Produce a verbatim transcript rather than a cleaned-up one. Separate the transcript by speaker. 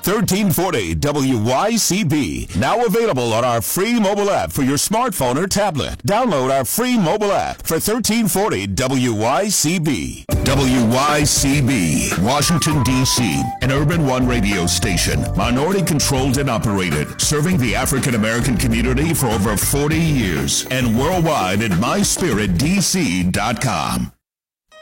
Speaker 1: thirteen forty W Y C B. Now available on our free mobile app for your smartphone or tablet. Download our free mobile app for thirteen forty W Y C B. W Y C B, Washington, D C, an Urban One radio station, minority controlled and operated, serving the African American community for over forty years, and worldwide at my spirit d c dot com.